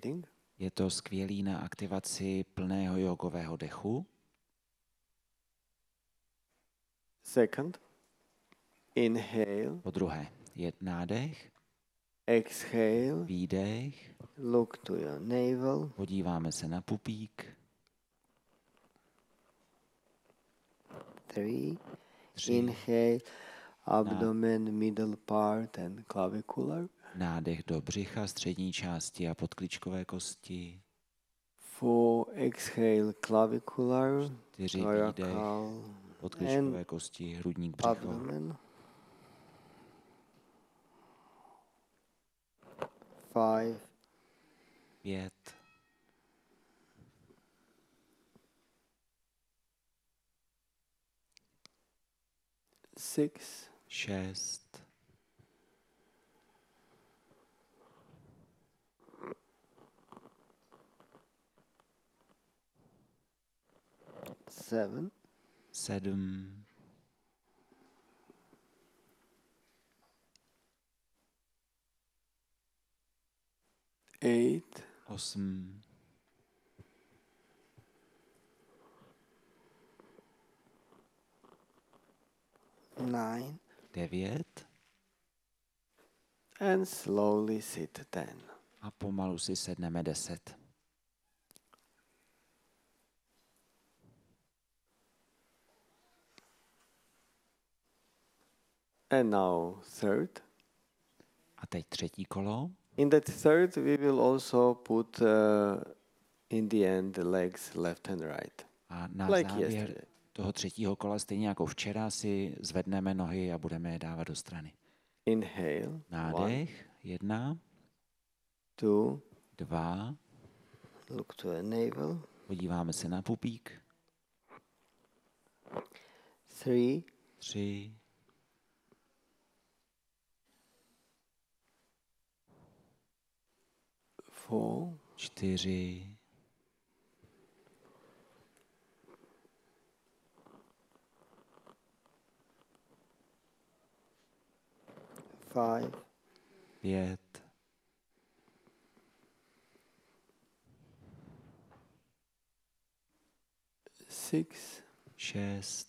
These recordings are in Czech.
breathing. Je to skvělý na aktivaci plného jogového dechu. Second, inhale, Po druhé, nádech, exhale, výdech, look to your navel. podíváme se na pupík. 3, 3, inhale, abdomen, middle part and clavicular. nádech do břicha, střední části a podklíčkové kosti. 4, exhale, clavicular, 4, výdech, thoracal, podklíčkové kosti, hrudník, břicho. abdomen. 5, 5, 6, 6, 7, 7, 8, 8, 9, 9 and slowly sit 10. a pomalu si sedneme 10. And now third. A teď třetí kolo. In that third, we will also put in the end the legs left and right. A na Like závěr yesterday. toho třetího kola, stejně jako včera, si zvedneme nohy a budeme je dávat do strany. Inhale. 1, Nádech, 1, 2, 2, look to the navel. podíváme se na pupík. 3, 3, 4, 4, 5, 5, 6, 6,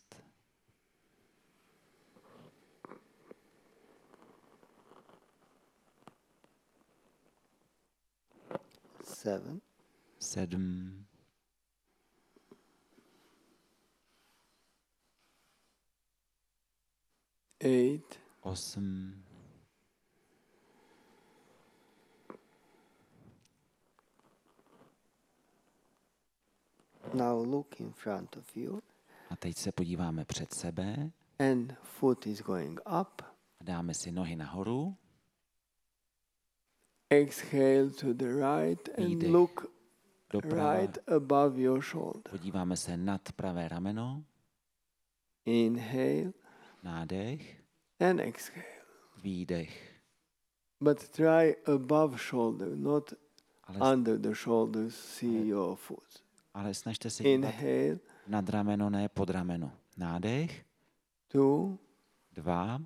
7, 7, 8, 8, 9. Now look in front of you a teď se podíváme před sebe and foot is going up. a dáme si nohy nahoru. Exhale to the right and Výdech look doprava, right above your shoulder. podíváme se nad pravé rameno. Inhale Nádech, and exhale. výdech, But try above shoulder, not ale, under the shoulders, see your foot. ale snažte se dívat Inhale, nad rameno, ne pod rameno. Nádech, 2, 2,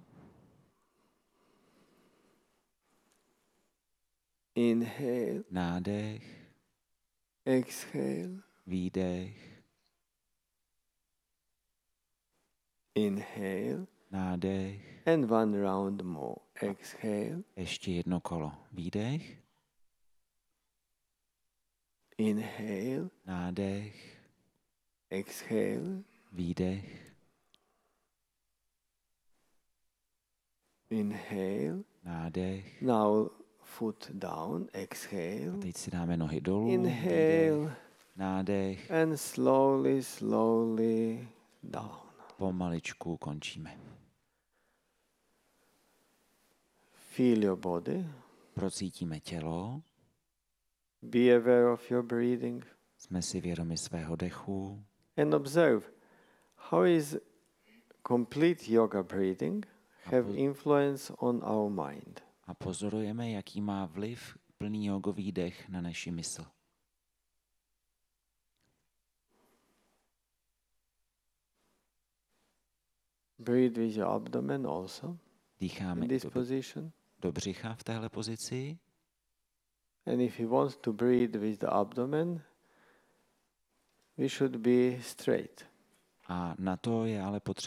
inhale, nádech, exhale, výdech, inhale, nádech, and 1 round more. Exhale, ještě jedno kolo. Výdech, inhale, nádech, exhale, výdech, inhale. nádech. Now foot down, exhale, Teď si dáme nohy dolů, inhale, výdech, nádech, and slowly, slowly down. pomaličku končíme. Feel your body. Procítíme tělo, Be aware of your breathing jsme si vědomi svého dechu and observe how is complete yoga breathing have influence on our mind. a pozorujeme, jaký má vliv plný jogový dech na naši mysl. Breathe with your abdomen also Dýcháme in i this position do břicha v téhle pozici And if we want to breathe with the abdomen, we should be straight. A na to je ale potřeba